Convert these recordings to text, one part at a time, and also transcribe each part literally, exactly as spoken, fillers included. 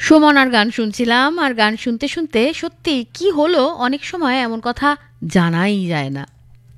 সুমন আর গান শুনছিলাম, আর গান শুনতে শুনতে সত্যি কি হলো অনেক সময় এমন কথা জানাই যায় না।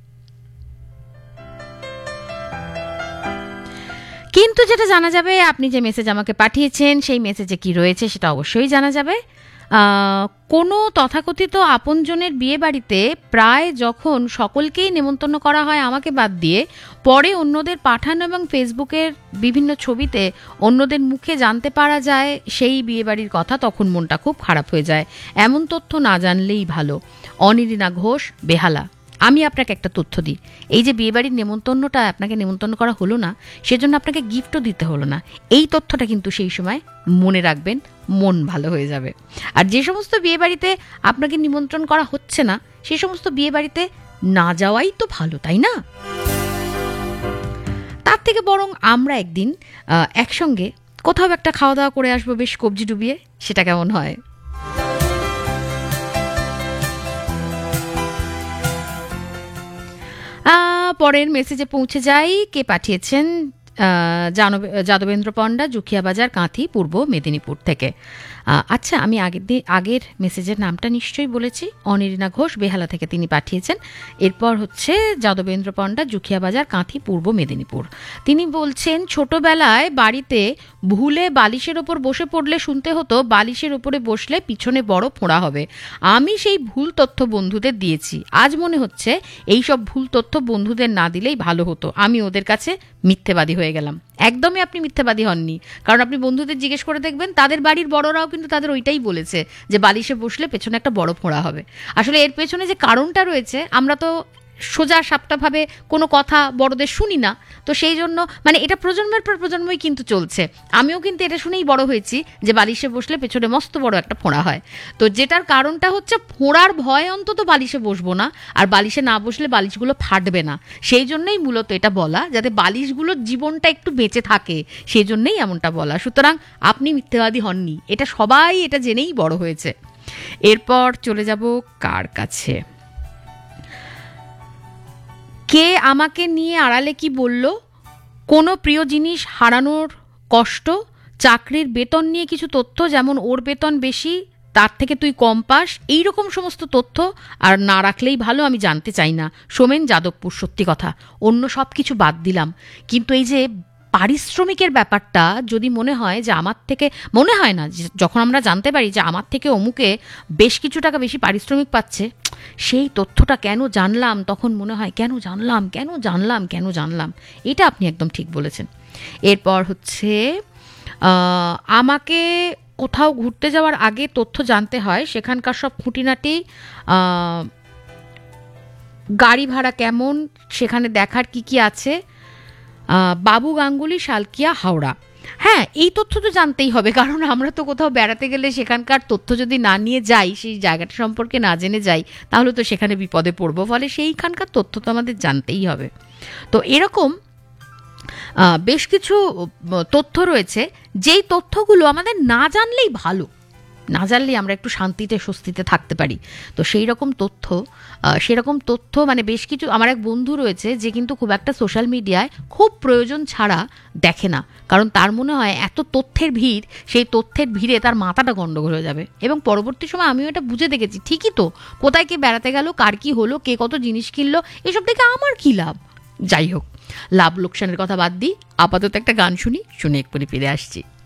কিন্তু যেটা জানা যাবে, আপনি যে মেসেজ আমাকে পাঠিয়েছেন সেই মেসেজে কি রয়েছে সেটা অবশ্যই জানা যাবে। আহ, কোনো তথাকথিত আপনজনের বিয়ে বাড়িতে প্রায় যখন সকলকেই নেমন্তন্ন করা হয় আমাকে বাদ দিয়ে, পরে অন্যদের পাঠানো এবং ফেসবুকের বিভিন্ন ছবিতে অন্যদের মুখে জানতে পারা যায় সেই বিয়েবাড়ির কথা, তখন মনটা খুব খারাপ হয়ে যায়। এমন তথ্য না জানলেই ভালো। অনিরিনা ঘোষ, বেহালা। আমি আপনাকে একটা তথ্য দিই, এই যে বিয়েবাড়ির নেমন্তন্নটা আপনাকে নেমন্তন্ন করা হলো না, সেজন্য আপনাকে গিফটও দিতে হলো না, এই তথ্যটা কিন্তু সেই সময় মনে রাখবেন, মন ভালো হয়ে যাবে। আর যে সমস্ত বিয়েবাড়িতে আপনাকে নিমন্ত্রণ করা হচ্ছে না, সেই সমস্ত বিয়েবাড়িতে না যাওয়াই তো ভালো, তাই না? তার থেকে বরং আমরা একদিন আহ, একসঙ্গে কোথাও একটা খাওয়া দাওয়া করে আসবো, বেশ কবজি ডুবিয়ে, সেটা কেমন হয়? আহ, পরের মেসেজে পৌঁছে যাই। কে পাঠিয়েছেন? আহ, জানব- যাদবেন্দ্র পণ্ডা, জুখিয়া বাজার, কাঁথি, পূর্ব মেদিনীপুর থেকে। আহ, আচ্ছা, আমি আগের দিন আগের মেসেজের নামটা নিশ্চয়ই বলেছি। অনিরিনা ঘোষ, বেহালা থেকে তিনি পাঠিয়েছেন। এরপর হচ্ছে যাদবেন্দ্র পণ্ডা, জুখিয়া বাজার, কাঁথি, পূর্ব মেদিনীপুর। তিনি বলছেন, ছোটবেলায় বাড়িতে ভুলে বালিশের ওপর বসে পড়লে শুনতে হতো বালিশের ওপরে বসলে পিছনে বড় ফোঁড়া হবে। আমি সেই ভুল তথ্য বন্ধুদের দিয়েছি। আজ মনে হচ্ছে এই সব ভুল তথ্য বন্ধুদের না দিলেই ভালো হতো। আমি ওদের কাছে মিথ্যেবাদী হয়ে গেলাম। একদমই আপনি মিথ্যেবাদী হননি, কারণ আপনি বন্ধুদের জিজ্ঞেস করে দেখবেন, তাদের বাড়ির বড়রাও কিন্তু তাদের ওইটাই বলেছে যে বালিশে বসলে পেছনে একটা বড় ফোঁড়া হবে। আসলে এর পেছনে যে কারণটা রয়েছে, আমরা তো সোজা সাপটাভাবে কোনো কথা বড়দের শুনি না, তো সেই জন্য মানে এটা প্রজন্মের পর প্রজন্মই কিন্তু চলছে। আমিও কিন্তু এটা শুনেই বড় হয়েছি যে বালিশে বসলে পেছনে মস্ত বড় একটা ফোঁড়া হয়। তো যেটার কারণটা হচ্ছে ফোঁড়ার ভয়, অন্তত বালিশে বসবো না, আর বালিশে না বসলে বালিশগুলো ফাটবে না, সেই জন্যই মূলত এটা বলা, যাতে বালিশগুলোর জীবনটা একটু বেঁচে থাকে, সেই জন্যই এমনটা বলা। সুতরাং আপনি মিথ্যেবাদী হননি, এটা সবাই এটা জেনেই বড় হয়েছে। এরপর চলে যাব কার কাছে। কে আমাকে নিয়ে আড়ালে কি বলল, কোনো প্রিয় জিনিস হারানোর কষ্ট, চাকরির বেতন নিয়ে কিছু তথ্য, যেমন ওর বেতন বেশি তার থেকে তুই কম পাস, এইরকম সমস্ত তথ্য আর না রাখলেই ভালো, আমি জানতে চাই না। সোমেন, যাদবপুর। সত্যি কথা, অন্য সব কিছু বাদ দিলাম, কিন্তু এই যে পারিশ্রমিকের ব্যাপারটা যদি মনে হয় যে আমার থেকে, মনে হয় না যে যখন আমরা জানতে পারি যে আমার থেকে অমুকে বেশ কিছু টাকা বেশি পারিশ্রমিক পাচ্ছে, সেই তথ্যটা কেন জানলাম, তখন মনে হয় কেন জানলাম কেন জানলাম কেন জানলাম। এটা আপনি একদম ঠিক বলেছেন। এরপর হচ্ছে আহ, আমাকে কোথাও ঘুরতে যাওয়ার আগে তথ্য জানতে হয়, সেখানকার সব খুঁটিনাটি, আহ, গাড়ি ভাড়া কেমন, সেখানে দেখার কি কি আছে। আহ, বাবু গাঙ্গুলি, শালকিয়া, হাওড়া। হ্যাঁ, এই তথ্য তো জানতেই হবে, কারণ আমরা তো কোথাও বেড়াতে গেলে সেখানকার তথ্য যদি না নিয়ে যাই, সেই জায়গাটা সম্পর্কে না জেনে যাই, তাহলে তো সেখানে বিপদে পড়বো। ফলে সেইখানকার তথ্য তো আমাদের জানতেই হবে। তো এরকম আহ, বেশ কিছু উম, তথ্য রয়েছে, যেই তথ্যগুলো আমাদের না জানলেই ভালো, না জানলেই আমরা একটু শান্তিতে স্বস্তিতে থাকতে পারি। তো সেই রকম তথ্য, আহ, সেরকম তথ্য মানে বেশ কিছু, আমার এক বন্ধু রয়েছে যে কিন্তু খুব একটা সোশ্যাল মিডিয়ায় খুব প্রয়োজন ছাড়া দেখে না, কারণ তার মনে হয় এত তথ্যের ভিড়, সেই তথ্যের ভিড়ে তার মাথাটা গন্ডগোল হয়ে যাবে। এবং পরবর্তী সময় আমিও এটা বুঝে দেখেছি, ঠিকই তো, কোথায় কে বেড়াতে গেল, কার কি হলো, কে কত জিনিস কিনলো, এসব থেকে আমার কি লাভ। যাই হোক, লাভ লোকসানের কথা বাদ দিই, আপাতত একটা গান শুনি, শুনে এক্ষুনি ফিরে আসছি।